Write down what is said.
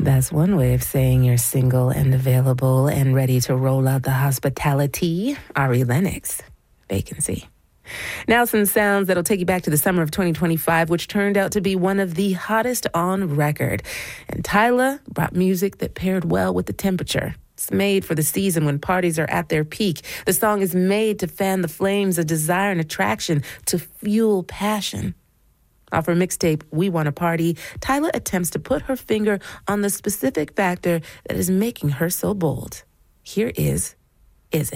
That's one way of saying you're single and available and ready to roll out the hospitality. Ari Lennox, Vacancy. Now some sounds that'll take you back to the summer of 2025, which turned out to be one of the hottest on record. And Tyla brought music that paired well with the temperature. It's made for the season when parties are at their peak. The song is made to fan the flames of desire and attraction, to fuel passion. Off her mixtape, We Want to Party, Tyla attempts to put her finger on the specific factor that is making her so bold. Here is